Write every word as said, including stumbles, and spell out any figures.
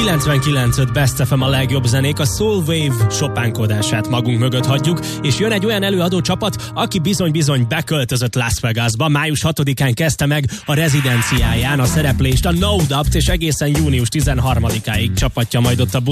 kilencvenkilenc öt Best ef em a legjobb zenék, a Soulwave sopánkodását magunk mögött hagyjuk, és jön egy olyan előadó csapat, aki bizony-bizony beköltözött Las Vegasba. május hatodikán kezdte meg a rezidenciáján a szereplést, a No Doubt, és egészen június tizenharmadikáig csapatja majd ott a